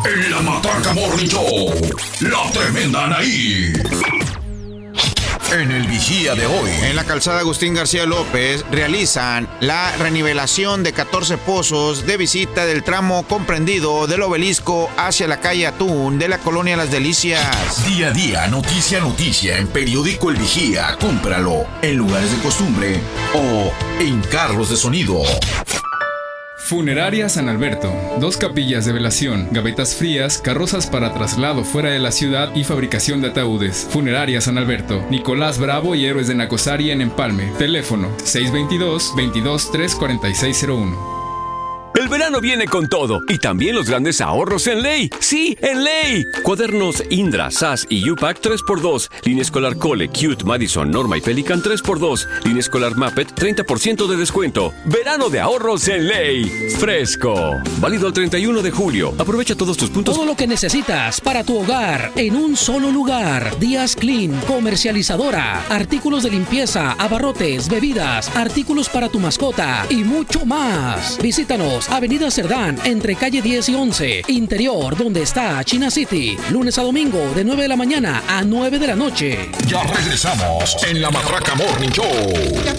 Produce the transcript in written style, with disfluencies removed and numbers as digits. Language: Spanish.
En la Matraca Morning Show, la tremenda Anaí. En el Vigía de hoy. En la calzada Agustín García López realizan la renivelación de 14 pozos de visita del tramo comprendido del Obelisco hacia la calle Atún de la colonia Las Delicias. Día a día, noticia a noticia en Periódico El Vigía. Cómpralo en lugares de costumbre o en carros de sonido. Funeraria San Alberto. 2 capillas de velación, gavetas frías, carrozas para traslado fuera de la ciudad y fabricación de ataúdes. Funeraria San Alberto. Nicolás Bravo y Héroes de Nacosari en Empalme. Teléfono 622-22-34601. El verano viene con todo y también los grandes ahorros en Ley. ¡Sí, en Ley! Cuadernos Indra, SAS y U-Pack 3x2. Línea escolar Cole, Cute, Madison, Norma y Pelican 3x2. Línea escolar Muppet 30% de descuento. Verano de ahorros en Ley. Fresco. Válido al 31 de julio. Aprovecha todos tus puntos. Todo lo que necesitas para tu hogar en un solo lugar. Díaz Clean, comercializadora. Artículos de limpieza, abarrotes, bebidas, artículos para tu mascota y mucho más. Visítanos. Avenida Cerdán, entre calle 10 y 11. Interior, donde está China City. Lunes a domingo, de 9 de la mañana a 9 de la noche. Ya regresamos en la Matraca Morning Show.